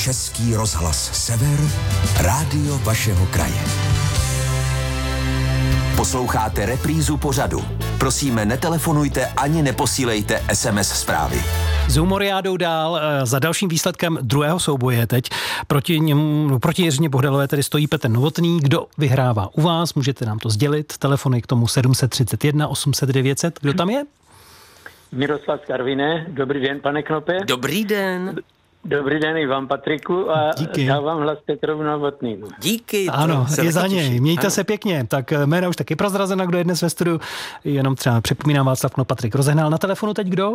Český rozhlas Sever, rádio vašeho kraje. Posloucháte reprízu pořadu. Prosíme, netelefonujte ani neposílejte SMS zprávy. S Humoriádou dál. Za dalším výsledkem druhého souboje teď proti Jiřině Bohdalové tedy stojí Petr Novotný. Kdo vyhrává u vás? Můžete nám to sdělit. Telefony k tomu 731 800 900. Kdo tam je? Miroslav z Karviné. Dobrý den, pane Knope. Dobrý den. Dobrý den i vám, Patriku, a díky. dávám hlas Petrovi Novotnému. Díky. Ano, je za něj. Mějte se pěkně. Tak jména už taky prozrazena, kdo je dnes ve studiu. Jenom třeba připomínám Václav Knop, Patrik Rozehnal. Na telefonu teď kdo?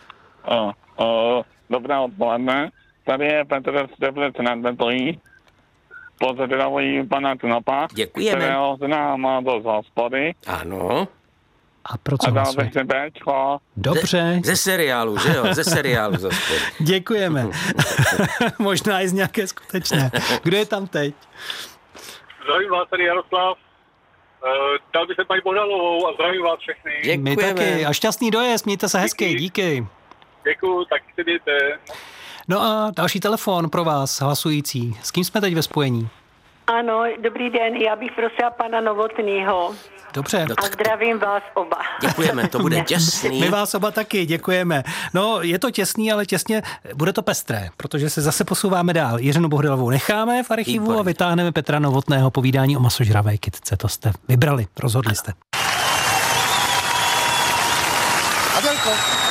Dobré odpoledne. Tady je Petr z Teplic nad Vetlí. Pozdravuji pana Knopa. Děkujeme. Kterého znám do hospody. Ano. A pro co A dal hlasuje? bych si Bčko. Dobře. Ze seriálu, že jo? Ze seriálu zase. Děkujeme. Možná i z nějaké skutečné. Kdo je tam teď? Zdravím vás, tady Jaroslav. Dal bych se paní Bohdalovou a zdravím vás všechny. My taky. A šťastný dojezd, mějte se hezky, díky. Děkuju, tak si mějte. No a další telefon pro vás, hlasující. S kým jsme teď ve spojení? Ano, dobrý den, já bych prosila pana Novotnýho. Dobře. No, A zdravím vás oba. Děkujeme, to bude těsný. My vás oba taky děkujeme. No, je to těsný, ale těsně bude to pestré, protože se zase posouváme dál. Jiřinu Bohdalovou necháme v archivu Výborně. a vytáhneme Petra Novotného povídání o masožravé kytce. To jste vybrali, rozhodli jste. Adelko.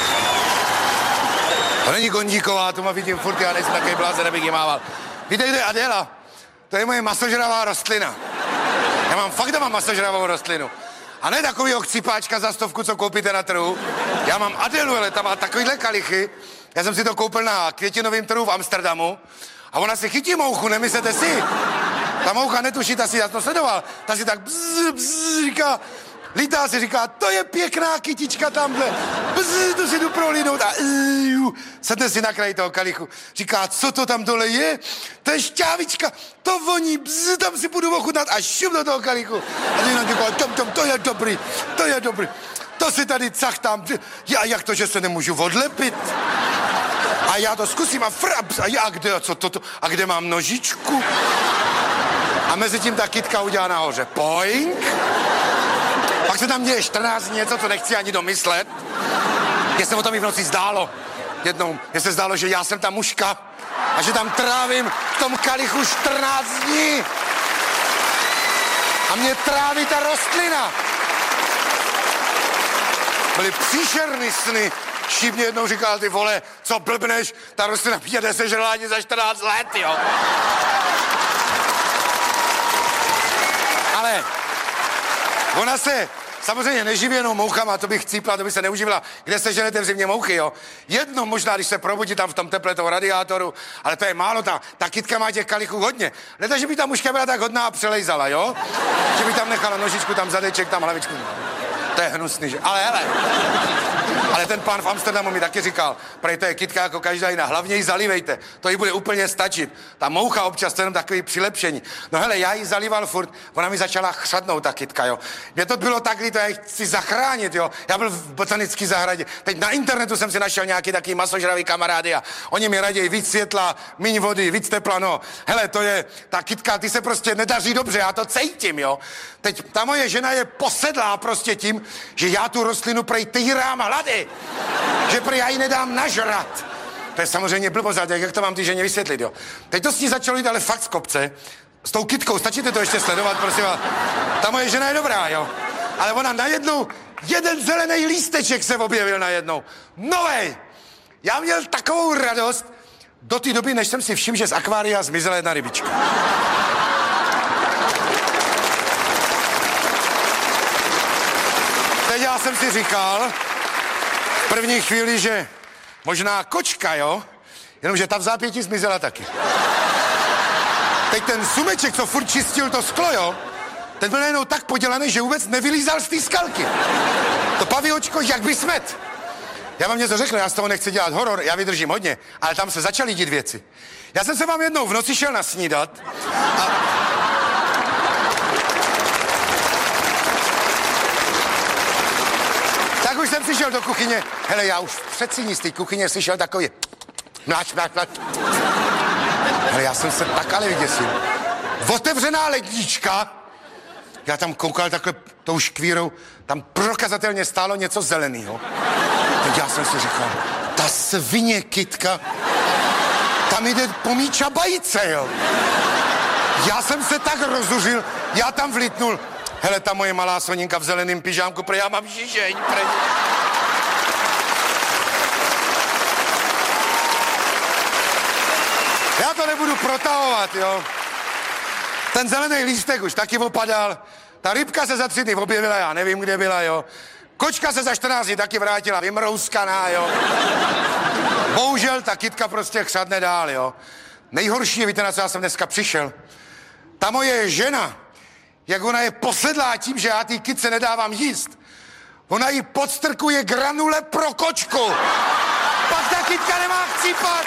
To není Gondíková, tu ma vidím furt, já nejsem takový blázen, abych jí mával. Víte, kde je Adéla? To je moje masožravá rostlina. Já mám fakt doma masožravou rostlinu. A ne takovýho chcipáčka za 100, co koupíte na trhu. Já mám Adélu, ale ta má takovýhle kalichy. Já jsem si to koupil na květinovém trhu v Amsterdamu. A ona si chytí mouchu, nemyslete si? Ta moucha netuší, ta si, já to sledoval, ta si tak bzz, říká, lítá si, říká, to je pěkná kytička tamhle, bzz, to si jdu prolínout a sedne si na kraji toho kalichu. Říká, co to tam dole je? To je šťávička, to voní, bzz, tam si půjdu ochutnat a šup do toho kalichu. A ty nám říká, tam, to je dobrý, to je dobrý. To si tady cachtám, a jak to, že se nemůžu odlepit? A já to zkusím a a kde, co toto, a kde mám nožičku? A mezi tím ta kytka udělá nahoře poink. Pak se tam děje 14 něco, co nechci ani domyslet. Mně se o tom i v noci zdálo. Jednou, mně se zdálo, že já jsem ta mužka a že tam trávím v tom kalichu 14 dní. A mě tráví ta rostlina. Byly příšerný sny. Šíp mě jednou říkal, ty vole, co blbneš, ta rostlina mě nesežrala ani za 14 let, jo. Ale ona se samozřejmě neživí jenom mouchama, to bych chcípla, to by se neuživila. Kde se ženete v zimě mouchy, jo? Jedno možná, když se probudí tam v tom teple toho radiátoru, ale to je málo, ta kytka má těch kalichů hodně. Leda, že by ta mužka byla tak hodná a přelejzala, jo? Že by tam nechala nožičku, tam zadeček, tam hlavičku. To je hnusný, že? Ale ten pán v Amsterdamu mi taky říkal, prej to je kytka jako každá jiná, hlavně ji zalívejte, to jí bude úplně stačit. Ta moucha občas, to je jenom takový přilepšení. No hele, já ji zalíval furt, ona mi začala chřadnout, ta kytka, jo. Mně to bylo tak, to já ji chci zachránit, jo. Já byl v botanické zahradě, teď na internetu jsem si našel nějaký takový masožravý kamarády a oni mi raději víc světla, míň vody, víc tepla, no. Hele, to je, ta kytka, ty se prostě nedaří dobře, já to cítím, jo. Teď ta moje žena je posedlá prostě tím, že já tu rostlinu prej týrám hlady, že prej já ji nedám nažrat. To je samozřejmě blbost, jak to mám ty ženě vysvětlit, jo. Teď to s ní začalo jít ale fakt z kopce, s tou kytkou, stačíte to ještě sledovat, prosím vás. Ta moje žena je dobrá, jo. Ale ona najednou, jeden zelený lísteček se objevil najednou. Novej! Já měl takovou radost do té doby, než jsem si všiml, že z akvária zmizela jedna rybička. Teď já jsem si říkal v první chvíli, že možná kočka, jo? Jenomže ta v zápětí zmizela taky. Teď ten sumeček, co furt čistil to sklo, jo? Ten byl najednou tak podělaný, že vůbec nevylízal z té skalky. To paviočko, jak by smet. Já vám něco řeknu, já z toho nechci dělat horor, já vydržím hodně, ale tam se začaly dít věci. Já jsem se vám jednou v noci šel nasnídat a... Tak už jsem přišel do kuchyně, hele, já už v předsíni z té kuchyně slyšel takový... Mláč. Ale já jsem se tak ale vyděsil. Otevřená lednička, já tam koukal takhle tou škvírou, tam prokazatelně stálo něco zeleného. Tak já jsem si říkal, ta svině Kytka, tam jde po mý čabajice, jo. Já jsem se tak rozuřil, já tam vlitnul. Hele, ta moje malá Soninka v zeleném pyžámku, protože já mám žížeň. Já to nebudu protahovat, jo. Ten zelený lístek už taky opadal. Ta rybka se za 3 dny objevila, já nevím, kde byla, jo. Kočka se za 14 dní taky vrátila, vymrouskaná, jo. Bohužel ta Kytka prostě chřadne dál, jo. Nejhorší je, víte, na co já jsem dneska přišel? Ta moje žena, jak ona je posedlá tím, že já té Kytce nedávám jíst, ona jí podstrkuje granule pro kočku. Pak ta Kytka nemá chcípat.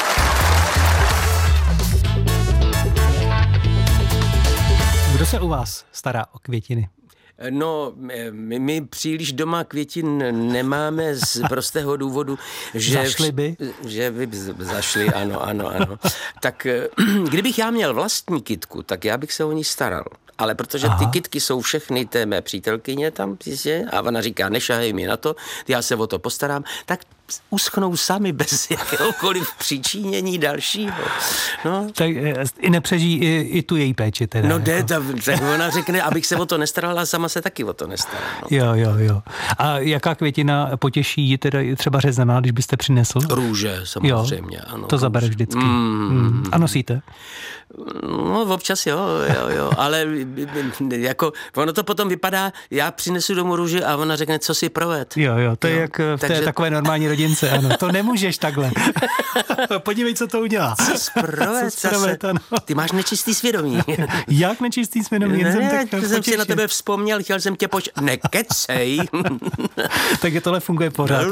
Kdo se u vás stará o květiny? No, my příliš doma květin nemáme z prostého důvodu, že... Zašli by? Že by zašli, ano. Tak kdybych já měl vlastní kytku, tak já bych se o ní staral. Ale protože ty kytky jsou všechny té mé přítelkyně tam, a ona říká, nešahej mi na to, já se o to postarám, tak uschnou sami bez jakéhokoliv přičinění dalšího. No. Tak i nepřežijí i tu její péči teda. No tak ona řekne, abych se o to nestaral, a sama se taky o to nestará. No. Jo. A jaká květina potěší ji teda třeba řezemá, když byste přinesl? Růže, samozřejmě, ano. To zabere vždycky. A nosíte? No, občas jo, ale jako, ono to potom vypadá, já přinesu domů růži a ona řekne, co si proved. Jo, to je jak v té takové normální rodince, ano. To nemůžeš takhle. Podívej, co to udělá. Co sproved, ano. Ty máš nečistý svědomí. Jak nečistý svědomí? Jsem si na tebe vzpomněl, chtěl jsem tě nekecej. Takže tohle funguje pořád.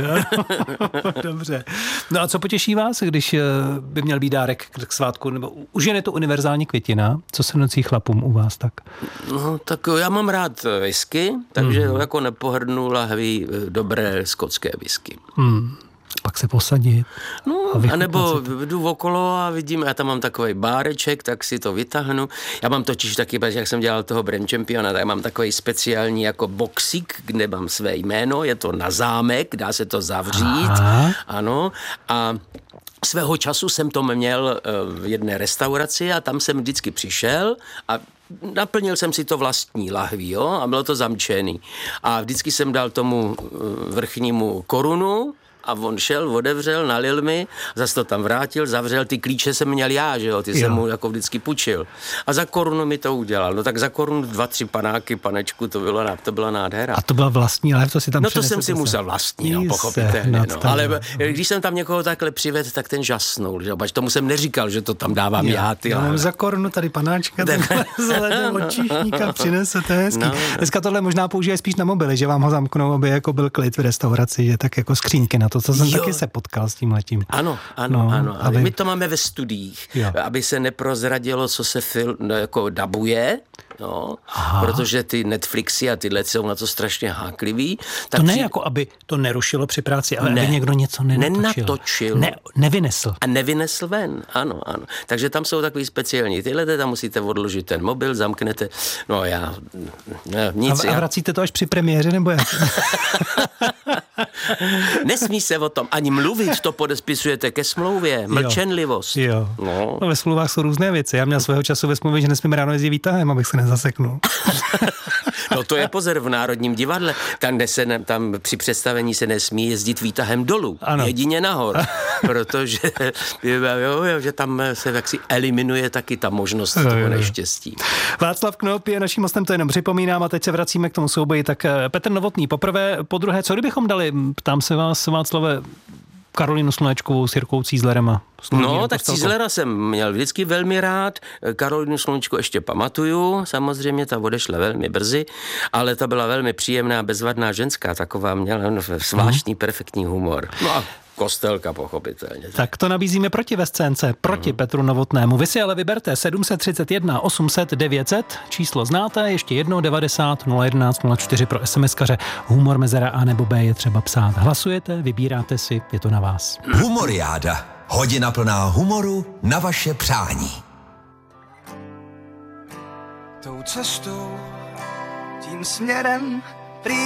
Dobře. No a co potěší vás, když by měl být dárek k svátku, nebo už je to univerzální květina, co se nocí chlapům u vás tak? No, tak já mám rád whisky, takže jako nepohrdnu lahví dobré skotské whisky. Pak se posadit. No, anebo jdu okolo a vidím, já tam mám takový báreček, tak si to vytáhnu. Já mám totiž taky, jak jsem dělal toho Brand Championa, tak mám takový speciální jako boxík, kde mám své jméno, je to na zámek, dá se to zavřít. Ano. A svého času jsem to měl v jedné restauraci a tam jsem vždycky přišel a naplnil jsem si to vlastní lahví, jo, a bylo to zamčený. A vždycky jsem dal tomu vrchnímu korunu a on šel, otevřel, nalil mi, zase to tam vrátil, zavřel, ty klíče jsem měl já, že jo, ty jsem mu jako vždycky půjčil. A za korunu mi to udělal. No tak za korunu 2-3 panáky, panečku, to byla nádhera. A to byla vlastní lahev, to si tam no to jsem si musel vlastní, no, pochopitelně. No. Ale když jsem tam někoho takhle přivedl, tak ten žasnul, že? Tomu jsem neříkal, že to tam dávám já, ty. Já mám za korunu tady panáčka, takhle zhledem od číšníka přinese, to je hezký. No. Dneska tohle možná použije spíš na mobily, že vám ho zamknou, aby jako byl klid v restauraci, že tak jako skřínky na to, co jsem taky se potkal s tím letím. Ano. Ale my to máme ve studiích, aby se neprozradilo, co se jako dabuje, no, protože ty Netflixy a tyhle jsou na to strašně háklivý. Tak to ne jako, aby to nerušilo při práci, ale aby někdo něco nenatočil. Nevynesl. A nevynesl ven, ano. Takže tam jsou takový speciální. Tyhle tam musíte odložit ten mobil, zamknete, nic. A vracíte to až při premiéře, nebo jak? Nesmí se o tom ani mluvit, to podespisujete ke smlouvě, mlčenlivost. Jo. No, ve smlouvách jsou různé věci. Já měl svého času ve smlouvě, že nesmím ráno jezdit výtahem, abych se nezaseknul. No to je pozor v Národním divadle. Tam při představení se nesmí jezdit výtahem dolů, jedině nahor, protože že tam se jaksi eliminuje taky ta možnost toho neštěstí. Václav Knop je naším hostem, to jenom připomínám, a teď se vracíme k tomu souboji. Tak Petr Novotný poprvé, podruhé, co kdybychom dali, ptám se vás, Václave, Karolínu Slunečkovou s Jirkou Cízlerem. No, tak Cízlera jsem měl vždycky velmi rád, Karolínu Slunečku ještě pamatuju, samozřejmě ta odešla velmi brzy, ale ta byla velmi příjemná, bezvadná ženská, taková měla zvláštní, perfektní humor. No a Kostelka, pochopitelně. Tak to nabízíme proti ve scénce, proti Petru Novotnému. Vy si ale vyberte 731 800 900, číslo znáte, ještě jedno 90 011 04 pro SMS-kaře. Humor mezera A nebo B je třeba psát. Hlasujete, vybíráte si, je to na vás. Humoriáda. Hodina plná humoru na vaše přání. Tou cestou, tím směrem,